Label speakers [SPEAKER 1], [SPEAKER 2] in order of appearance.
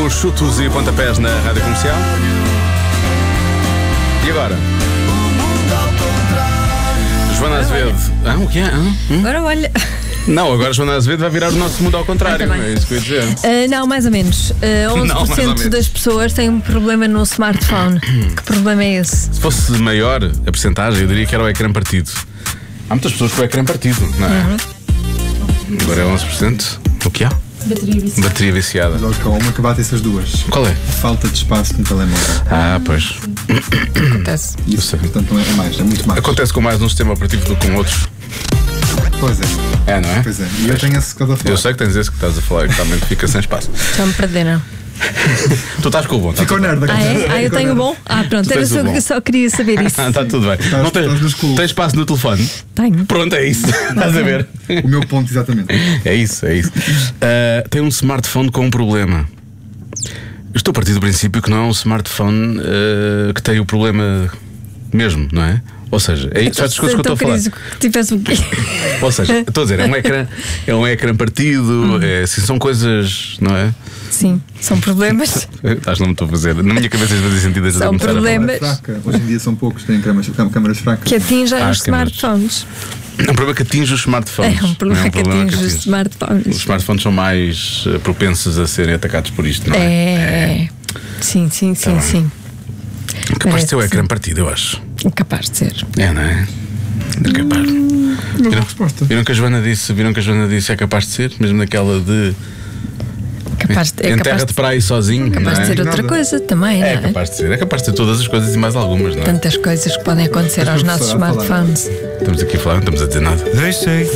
[SPEAKER 1] Os chutos e pontapés na Rádio Comercial. E agora? Joana Azevedo. O que é?
[SPEAKER 2] Agora olha.
[SPEAKER 1] Não, agora Joana Azevedo vai virar o nosso mundo ao contrário.
[SPEAKER 2] Também.
[SPEAKER 1] É isso que eu ia dizer.
[SPEAKER 2] Não, mais ou menos. 11%
[SPEAKER 1] Não, mais ou menos.
[SPEAKER 2] das pessoas têm um problema no smartphone. Que problema é esse?
[SPEAKER 1] Se fosse maior a percentagem, eu diria que era o ecrã partido. Há muitas pessoas com o ecrã partido, não é? Agora é 11%. O que há? Bateria viciada.
[SPEAKER 3] Logo com uma que bate essas duas.
[SPEAKER 1] Qual é?
[SPEAKER 3] Falta de espaço no telemóvel.
[SPEAKER 1] Pois.
[SPEAKER 2] Acontece.
[SPEAKER 3] Isso, portanto, é mais, é muito mais.
[SPEAKER 1] Acontece com mais um sistema operativo do que com outros.
[SPEAKER 3] Pois é.
[SPEAKER 1] É, não é?
[SPEAKER 3] Pois é. E eu tenho esse que estás a falar.
[SPEAKER 1] Eu sei que tens esse que estás a falar, que realmente fica sem espaço.
[SPEAKER 2] Já me perderam.
[SPEAKER 1] Tu estás com o bom.
[SPEAKER 3] Ficou nerd.
[SPEAKER 2] Eu tenho o bom? Pronto, era
[SPEAKER 1] tens o bom.
[SPEAKER 2] só queria saber isso.
[SPEAKER 1] Está tudo bem. Não tens espaço no telefone?
[SPEAKER 2] Tenho.
[SPEAKER 1] Pronto, é isso. Estás a ver?
[SPEAKER 3] O meu ponto, exatamente.
[SPEAKER 1] É isso, é isso. Tem um smartphone com um problema. Eu estou a partir do princípio que não é um smartphone que tem o problema mesmo, não é? Ou seja, é isso, as coisas que eu estou a falar.
[SPEAKER 2] Tivesse o quê?
[SPEAKER 1] Ou seja, estou a dizer, é um ecrã partido, assim, são coisas, não é?
[SPEAKER 2] Sim, são problemas.
[SPEAKER 1] Acho que não me estou a fazer. Na minha cabeça fazia sentido
[SPEAKER 2] São
[SPEAKER 1] começar
[SPEAKER 2] problemas.
[SPEAKER 3] Fraca. Hoje em dia são poucos, têm câmaras fracas.
[SPEAKER 2] Que atingem os
[SPEAKER 1] que é
[SPEAKER 2] smartphones.
[SPEAKER 1] É um problema que atinge os smartphones.
[SPEAKER 2] É um problema que atinge os smartphones.
[SPEAKER 1] Os smartphones são mais propensos a serem atacados por isto, não é?
[SPEAKER 2] É. Sim.
[SPEAKER 1] Capaz de ter o
[SPEAKER 2] Parece
[SPEAKER 1] ecrã partido, eu acho.
[SPEAKER 2] É capaz de ser.
[SPEAKER 1] É, não é? É capaz.
[SPEAKER 3] Não resposta.
[SPEAKER 1] Viram que a Joana disse é capaz de ser, mesmo naquela de enterra-te para aí sozinho.
[SPEAKER 2] Capaz
[SPEAKER 1] não
[SPEAKER 2] de
[SPEAKER 1] é?
[SPEAKER 2] ser outra coisa também, não
[SPEAKER 1] É
[SPEAKER 2] é?
[SPEAKER 1] capaz de ser, é capaz de ter todas as coisas e mais algumas, não é?
[SPEAKER 2] Tantas coisas que podem acontecer aos nossos smartphones.
[SPEAKER 1] Estamos aqui a falar, não estamos a dizer nada.